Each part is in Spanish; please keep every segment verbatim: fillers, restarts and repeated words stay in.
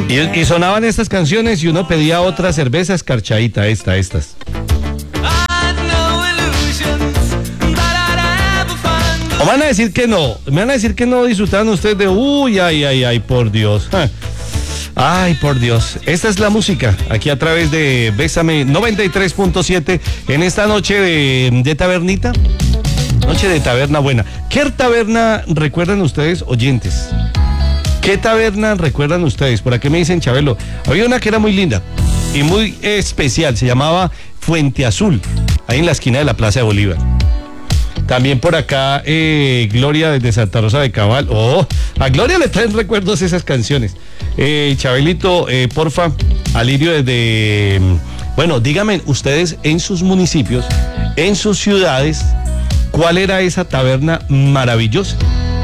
Y, y sonaban estas canciones y uno pedía otra cerveza escarchadita, esta, estas. O van a decir que no, me van a decir que no disfrutaron ustedes de, uy, ay, ay, ay, por Dios. Ay, por Dios. Esta es la música, aquí a través de Bésame noventa y tres punto siete, en esta noche de, de tabernita. Noche de taberna buena. ¿Qué taberna recuerdan ustedes, oyentes? ¿Qué taberna recuerdan ustedes? Por aquí me dicen, Chabelo, había una que era muy linda y muy especial, se llamaba Fuente Azul, ahí en la esquina de la Plaza de Bolívar. También por acá, eh, Gloria desde Santa Rosa de Cabal. Oh, a Gloria le traen recuerdos esas canciones. Eh, Chabelito, eh, porfa, Alirio desde... Bueno, díganme ustedes en sus municipios, en sus ciudades, ¿cuál era esa taberna maravillosa?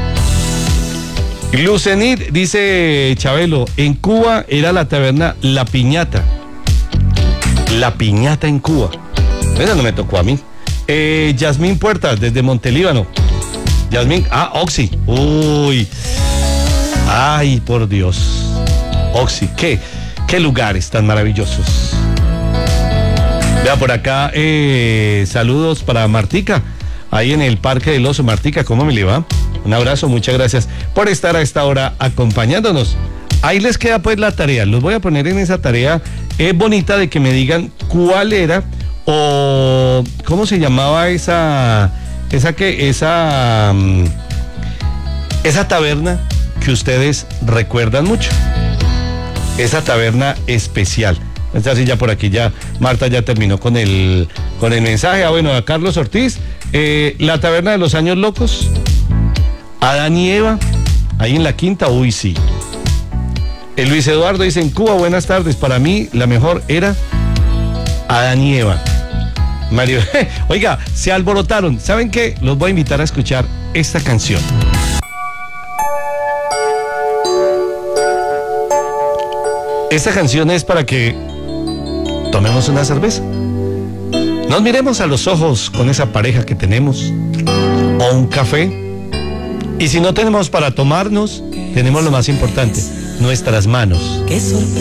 Lucenit, dice Chabelo, en Cuba era la taberna La Piñata. La Piñata en Cuba. Esa no me tocó a mí. Eh, Yasmín Puertas, desde Montelíbano. Yasmín, ah, Oxy. Uy. Ay, por Dios. Oxy, qué, qué lugares tan maravillosos. Vea por acá, eh, saludos para Martica, ahí en el Parque del Oso. Martica, ¿cómo me le va? Un abrazo, muchas gracias por estar a esta hora acompañándonos. Ahí les queda pues la tarea, los voy a poner en esa tarea eh, bonita de que me digan cuál era o cómo se llamaba esa, esa que, esa, um, esa taberna que ustedes recuerdan mucho, esa taberna especial. Entonces ya por aquí ya Marta ya terminó con el con el mensaje. Ah, bueno, a Carlos Ortiz, eh, la taberna de los años locos, Adán y Eva, ahí en la quinta, uy sí. El Luis Eduardo dice, en Cuba, buenas tardes, para mí la mejor era Adán y Eva. Mario, oiga, se alborotaron. ¿Saben qué? Los voy a invitar a escuchar esta canción. Esta canción es para que tomemos una cerveza, nos miremos a los ojos con esa pareja que tenemos, o un café, y si no tenemos para tomarnos, tenemos lo más importante, nuestras manos.